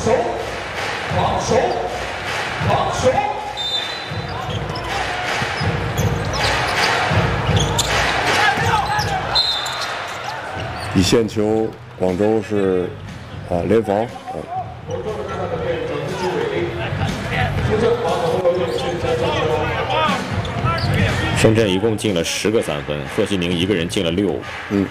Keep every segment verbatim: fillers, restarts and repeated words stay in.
手，防守，防守。 一线球，广州是啊联防啊。 深圳一共进了十个三分，贺西宁一个人进了六。 嗯。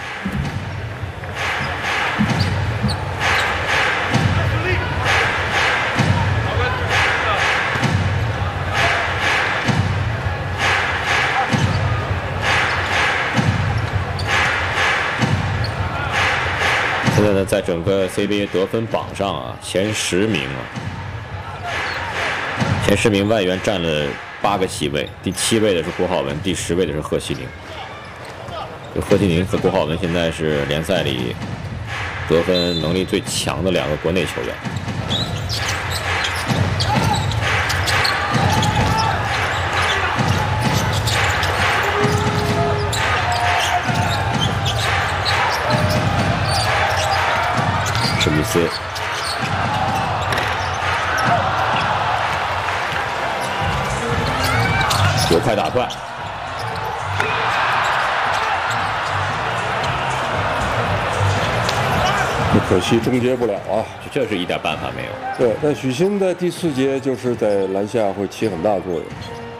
现在呢，在整个 C B A 得分榜上啊，前十名啊，前十名外援占了八个席位，第七位的是郭浩文，第十位的是贺西宁。就贺西宁和郭浩文现在是联赛里得分能力最强的两个国内球员。史密斯，有快打快， 可惜终结不了啊！ 这是一点办法没有。 对，但许昕在第四节就是在篮下会起很大作用。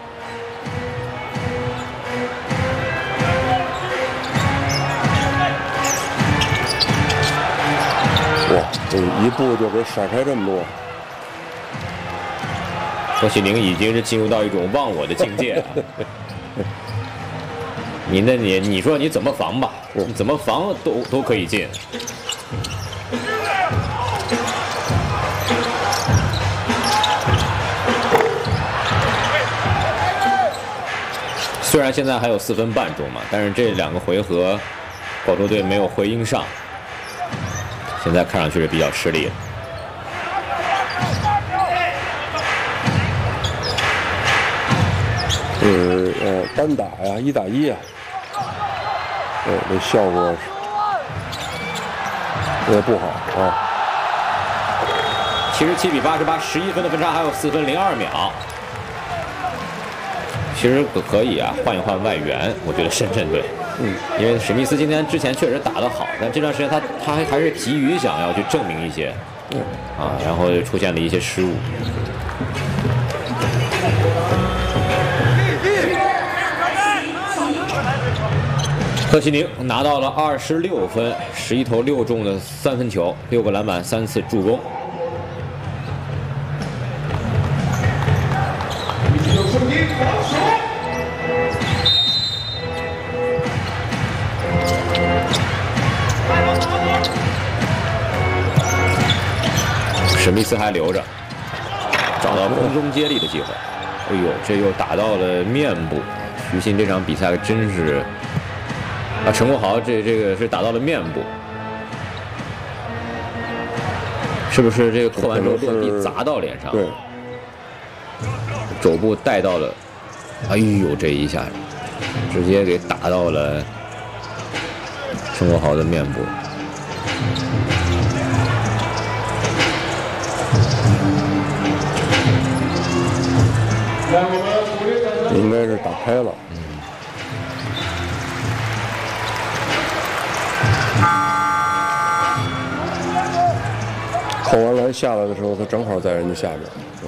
哇，这一步就给甩开这么多。 贺西宁已经是进入到一种忘我的境界了。你那你你说你怎么防吧？你怎么防都都可以进。虽然现在还有四分半钟嘛，但是这两个回合，广州队没有回应上，现在看上去是比较吃力了。 呃呃，单打呀，一打一呀，对，这效果也不好啊。 七十七比八十八，十一分的分差，还有四分零二秒。其实可以啊，换一换外援，我觉得深圳队，嗯，因为史密斯今天之前确实打得好，但这段时间他他还还是急于想要去证明一些，嗯，啊，然后出现了一些失误。贺西宁拿到了二十六分，十一投六中的三分球，六个篮板，三次助攻。史密斯还留着，找到空中接力的机会。哎呦，这又打到了面部。徐昕这场比赛真是啊，陈国豪这这个是打到了面部，是不是这个扣完之后落地砸到脸上？ 对， 肘部带到了，哎呦，这一下直接给打到了陈国豪的面部。 应该是打开了。扣完篮下来的时候，他正好在人家下边。嗯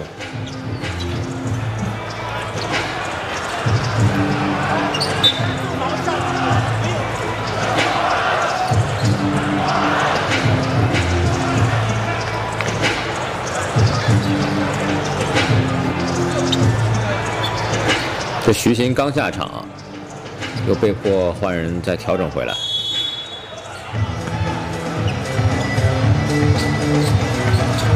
这徐昕刚下场，又被迫换人再调整回来。